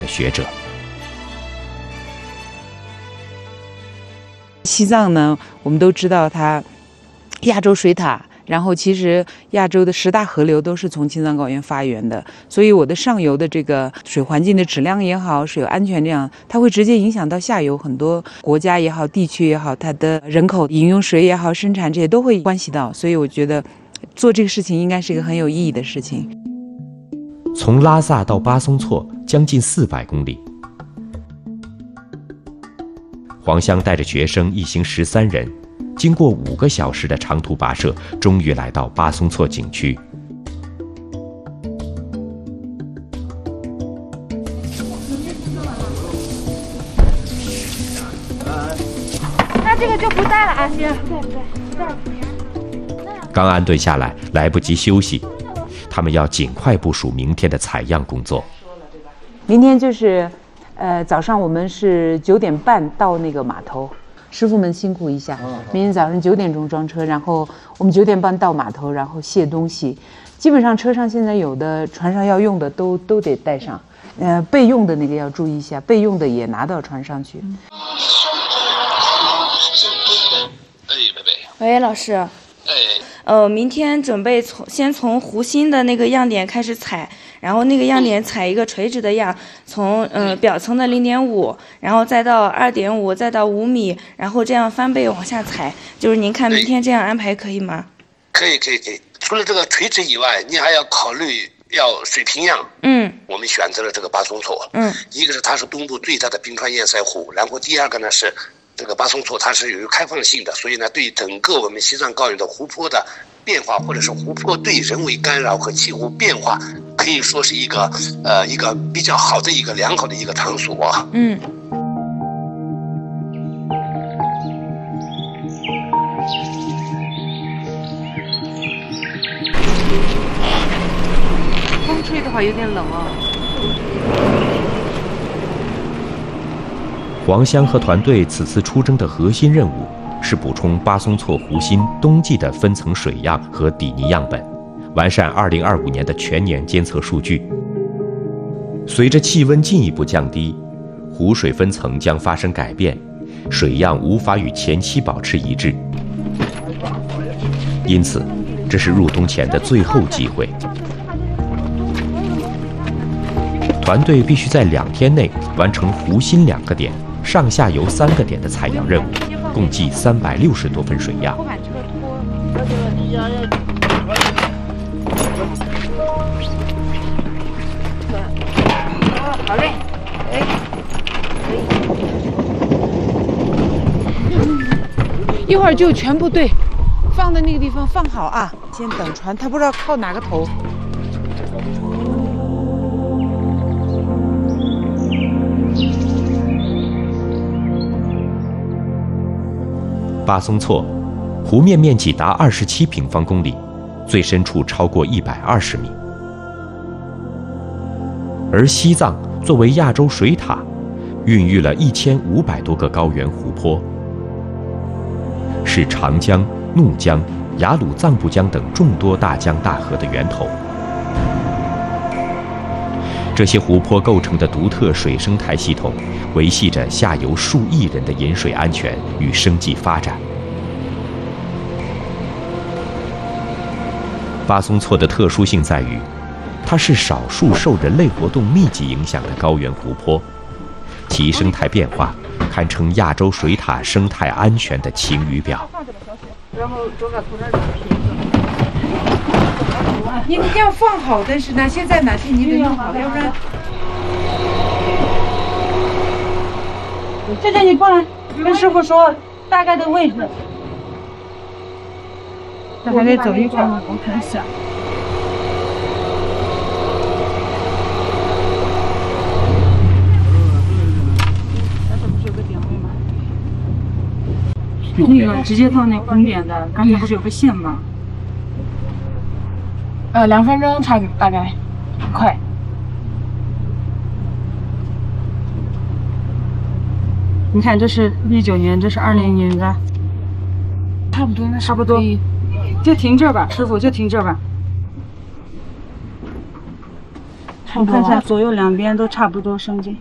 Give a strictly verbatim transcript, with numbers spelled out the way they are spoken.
学者。 西藏呢，我们都知道它亚洲水塔，然后其实亚洲的十大河流都是从青藏高原发源的，所以我的上游的这个水环境的质量也好，水安全这样，它会直接影响到下游很多国家也好，地区也好，它的人口饮用水也好，生产这些都会关系到，所以我觉得做这个事情应该是一个很有意义的事情。 从拉萨到巴松措将近四百公里，黄香带着学生一行十三人，经过五个小时的长途跋涉，终于来到巴松措景区。 那这个就不带了啊，先不带不带。 刚安顿下来，来不及休息，他们要尽快部署明天的采样工作。 明天就是。呃，早上我们是九点半到那个码头，师傅们辛苦一下。明天早上九点钟装车，然后我们九点半到码头，然后卸东西。基本上车上现在有的船上要用的都都得带上，呃，备用的那个要注意一下，备用的也拿到船上去。 哎，贝贝。 喂，老师。 哎。 呃，明天准备从先从湖心的那个样点开始采。然后那个样点采一个垂直的样，从呃表层的零点五，然后再到二点五，再到五米，然后这样翻倍往下采。就是您看明天这样安排可以吗？ 可以可以可以。除了这个垂直以外，你还要考虑要水平样。 嗯。 我们选择了这个巴松措。 嗯。 一个是它是东部最大的冰川堰塞湖，然后第二个呢是这个巴松措它是有开放性的，所以呢对整个我们西藏高原的湖泊的变化，或者是湖泊对人为干扰和气候变化，可以说是一个呃一个比较好的一个良好的一个场所啊。 嗯。 风吹的话有点冷啊。 黄香和团队此次出征的核心任务是补充巴松措湖心冬季的分层水样和底泥样本，完善二零二五年的全年监测数据。随着气温进一步降低，湖水分层将发生改变，水样无法与前期保持一致。因此，这是入冬前的最后机会。团队必须在两天内完成湖心两个点、上下游三个点的采样任务，共计三百六十多份水样。 好嘞，哎，可以。一会儿就全部对，放的那个地方放好啊。先等船，他不知道靠哪个头。 巴松措，湖面面积达二十七平方公里，最深处超过一百二十米。而西藏作为亚洲水塔，孕育了一千五百多个高原湖泊，是长江、怒江、雅鲁藏布江等众多大江大河的源头。这些湖泊构成的独特水生态系统，维系着下游数亿人的饮水安全与生计发展。巴松措的特殊性在于，它是少数受人类活动密集影响的高原湖泊，其生态变化堪称亚洲水塔生态安全的晴雨表。 然后左把头那儿瓶子。你一定要放好，但是哪些在哪些你得弄好，要不然。 姐姐，你过来，跟师傅说大概的位置。 这还得走一圈，我看一下。 那个直接到那红点的，刚才不是有个线吗？ 呃，两分钟差大概，快。 你看，这是一九年，这是二零年的， 差不多，那差不多，就停这吧，师傅就停这吧。 差不多吧。 看一下左右两边都差不多升级。